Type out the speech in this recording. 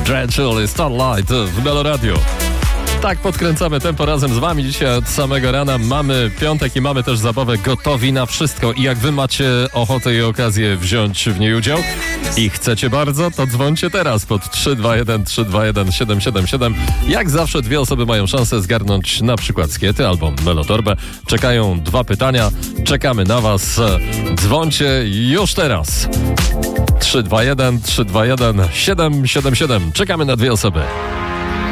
Dreadful i Starlight w Melo Radio. Tak podkręcamy tempo razem z wami dzisiaj od samego rana. Mamy piątek i mamy też zabawę gotowi na wszystko. I jak wy macie ochotę i okazję wziąć w niej udział i chcecie bardzo, to dzwońcie teraz pod 321 321 777. Jak zawsze dwie osoby mają szansę zgarnąć na przykład skiety albo melotorbę. Czekają dwa pytania. Czekamy na was. Dzwońcie już teraz. 321 321 777. Czekamy na dwie osoby.